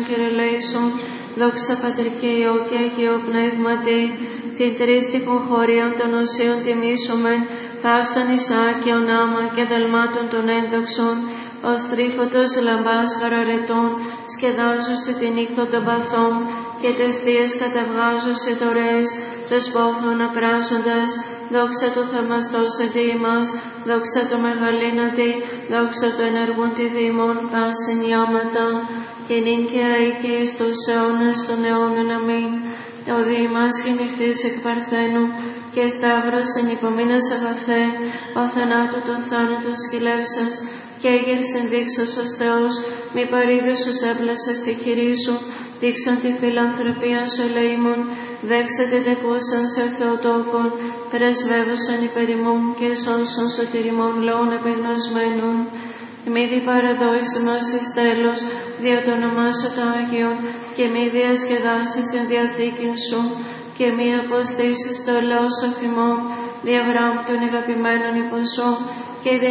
χειρελέησον, δόξα Πατρί και Υιό και Αγίο Πνεύματι, την τρίστιχον χωρίων των οσίων τιμήσομεν, παύσαν Ισαάκ και ονάμα και δαλμάτων των ένδοξων, ως τρίφωτος λαμπάς χαραρετών, σκεδάζωσε τη νύχτα των παθών, και τες θείες καταβγάζωσε τωρές, τος πόθων ακράζοντας, δόξα το θαυμαστός εδί ημάς, δόξα το μεγαλύνατη, δόξα το ενεργούν τη δήμων, πάσιν ιάματα, και νυν και αεί και εις τους αιώνας των αιώνων αμήν. Ο δι ημάς γεννηθείς εκ Παρθένου, και σταύρος εν υπομείνας αγαθέ, ο θανάτου των θάνατων σκυλεύσας, και έγερς ενδείξος ως Θεός, μη παρήδεσος έπλασας τη χειρή σου, δείξαν τη φιλανθρωπία σου ελεήμων, δέξατε τεκούσαν σε Θεοτόκον, πρεσβεύουσαν υπερ ημών και σώσον σωτηριμών λαών επεγνωσμένων. Μη διπαραδόεις μας εις τέλος, δια το όνομά σου το Άγιον, και μη διασκεδάσεις την διαθήκην σου, και μη αποστήσεις το λαό σου θυμό, δια γράμμου των αγαπημένων υποσώ, και